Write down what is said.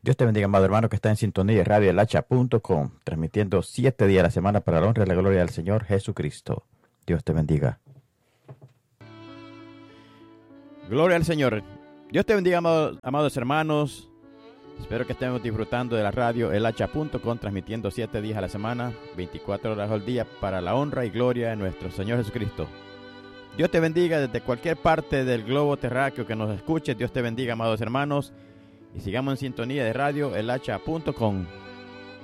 Dios te bendiga, amado hermano, que está en sintonía de radioelhacha.com, transmitiendo 7 días a la semana para la honra y la gloria del Señor Jesucristo. Dios te bendiga. Gloria al Señor. Dios te bendiga, amados hermanos. Espero que estemos disfrutando de la radio elhacha.com, transmitiendo 7 días a la semana, 24 horas al día, para la honra y gloria de nuestro Señor Jesucristo. Dios te bendiga desde cualquier parte del globo terráqueo que nos escuche. Dios te bendiga, amados hermanos. Y sigamos en sintonía de radio elhacha.com.